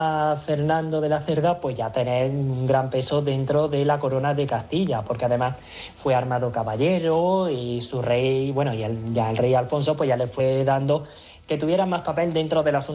a Fernando de la Cerda, pues ya tener un gran peso dentro de la corona de Castilla, porque además fue armado caballero y su rey, bueno, ya el rey Alfonso pues ya le fue dando que tuviera más papel dentro de la